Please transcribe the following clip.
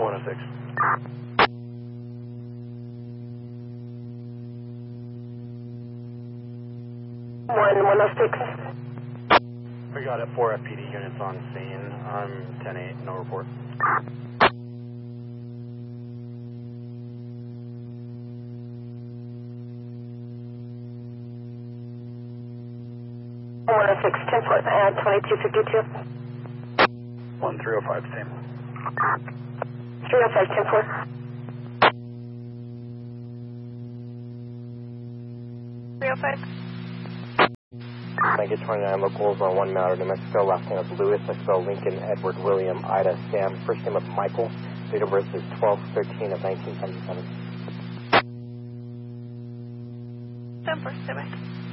106. 106. We got it. 4 FPD units on scene. I'm 10-8, no report. One 10-4 at 2252. 1305, same. 305, 10-4. Blanket 29 locals on 1 Matter, New Mexico. Last name of Lewis, Mexico, Lincoln, Edward, William, Ida, Sam. First name of Michael. Date of birth is 12/13 of 1977. 10-4, stay by.